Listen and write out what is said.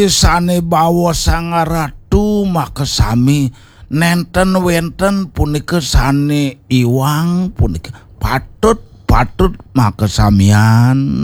Sane bawa sang ratu maka sami nenten wenten punika sane iwang punika patut maka samian